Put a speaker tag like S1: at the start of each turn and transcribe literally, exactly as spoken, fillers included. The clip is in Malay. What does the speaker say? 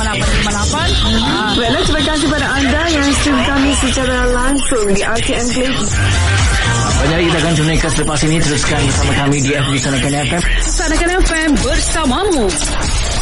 S1: lapan lima lapan.
S2: Baiklah, terima kasih pada anda yang stream kami secara langsung di R T N Play.
S3: Apa jadi kita akan tunaikan selepas ini. Teruskan bersama kami di F B Sanakan F M.
S1: Sanakan F M bersamamu.